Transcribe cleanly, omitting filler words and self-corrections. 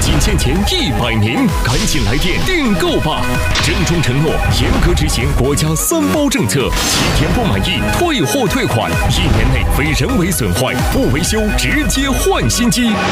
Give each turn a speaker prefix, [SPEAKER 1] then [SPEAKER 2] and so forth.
[SPEAKER 1] 仅欠钱100名，赶紧来电订购吧！郑重承诺，严格执行国家3包政策，7天不满意退货退款，1年内非人为损坏不维修直接换新机。